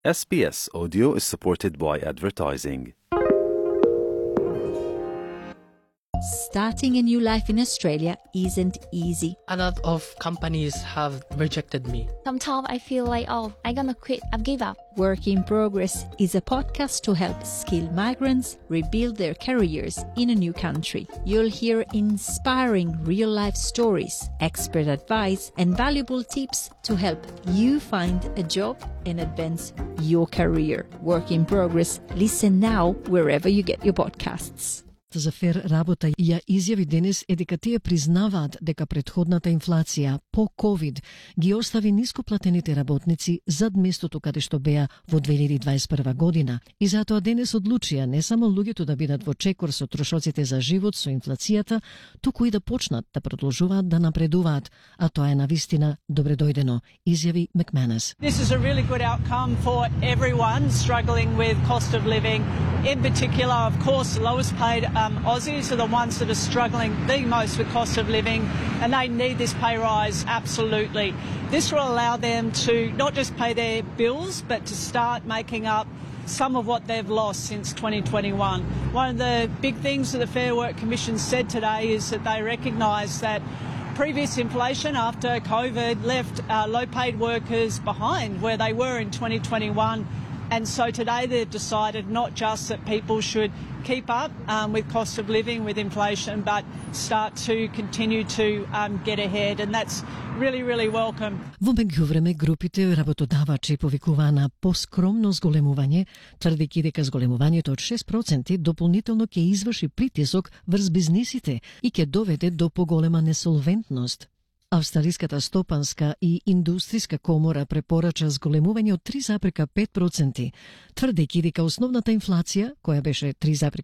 SBS Audio is supported by advertising. Starting a new life in Australia isn't easy. A lot of companies have rejected me. Sometimes I feel like, I'm gonna quit, I've give up. Work in Progress is a podcast to help skilled migrants rebuild their careers in a new country. You'll hear inspiring real-life stories, expert advice, and valuable tips to help you find a job and advance your career. Work in Progress. Listen now wherever you get your podcasts. За фер работа ја изјави денес е дека тие признаваат дека претходната инфлација по COVID ги остави нископлатените работници зад местото каде што беа во 2021 година и затоа денес одлучија не само луѓето да бидат во чекор со трошоците за живот со инфлацијата, туку и да почнат да продолжуваат да напредуваат, а тоа е навистина добредојдено, изјави Макманус. This is a really good outcome for everyone struggling with cost of living. In particular, of course, the lowest paid Aussies are the ones that are struggling the most with cost of living, and they need this pay rise absolutely. This will allow them to not just pay their bills, but to start making up some of what they've lost since 2021. One of the big things that the Fair Work Commission said today is that they recognise that previous inflation after COVID left low-paid workers behind where they were in 2021. And so today they've decided not just that people should keep up with cost of living, with inflation, but start to continue to get ahead. And that's really, really welcome. Во меѓувреме, групите работодавачи повикуваа на поскромно зголемување, тврдејќи дека зголемувањето од 6% дополнително ќе изврши притисок врз бизнисите и ќе доведе до поголема несолвентност. Австралиската стопанска и индустријска комора препорача зголемување од 3,5%, тврдејќи дека основната инфлација, која беше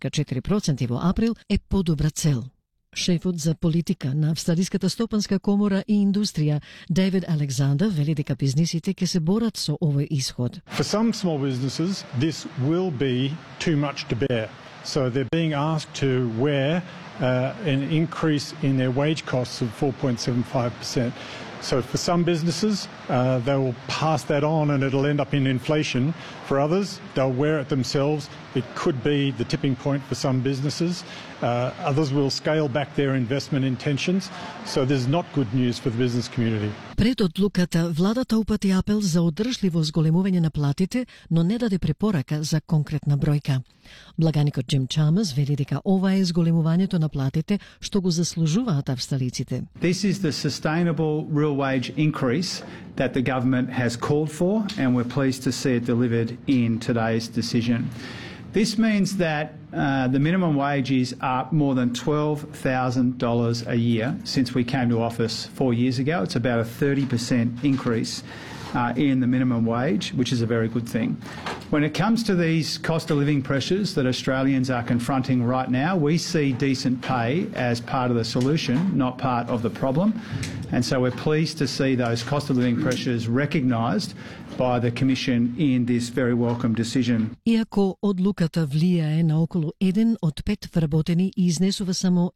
3,4% во април, е подобра цел. Шефот за политика на Австралиската стопанска комора и индустрија, Дейвид Александър, вели дека бизнисите ќе се борат со овој исход. For some small businesses, this will be too much to bear. So they're being asked to wear an increase in their wage costs of 4.75%. So for some businesses, they will pass that on and it'll end up in inflation. For others, they'll wear it themselves. It could be the tipping point for some businesses. Others will scale back their investment intentions. So there's not good news for the business community. Пред одлуката, владата упати апел за одржливо зголемување на платите, но не даде препорака за конкретна бројка. Благаникот Джим Чамърс вели дека ова е зголемувањето на платите што го заслужуваат австралиците. This is the sustainable real wage increase that the government has called for, and we're pleased to see it delivered in today's decision. This means that the minimum wage is up more than $12,000 a year since we came to office 4 years ago. It's about a 30% increase in the minimum wage, which is a very good thing. When it comes to these cost of living pressures that Australians are confronting right now, we see decent pay as part of the solution, not part of the problem. And so we're pleased to see those cost of living pressures recognised by the Commission in this very welcome decision. Иако одлуката влијае на околу 1 од 5 вработени и изнесува само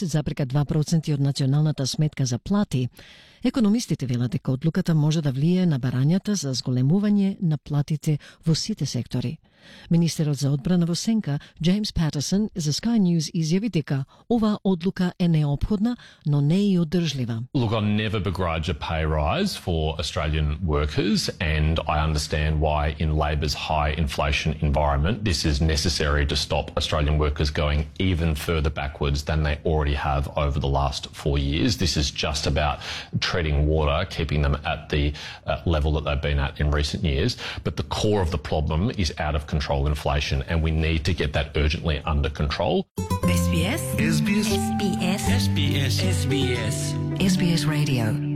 11,2% од националната сметка за плати, економистите велат дека одлуката може да влијае на барањата за зголемување на платите во сите сектори. Министерот за одбрана во сенка, Джеймс Патерсон, за Sky News изјави дека оваа одлука е неопходна, но не и одржлива. Look, I'll never begrudge a pay rise for Australian workers, and I understand why in Labor's high inflation environment this is necessary to stop Australian workers going even further backwards than they already have over the last 4 years. This is just about treading water, keeping them at the level that they've been at in recent years. But the core of the problem is out of control inflation, and we need to get that urgently under control. SBS SBS SBS SBS SBS SBS Radio.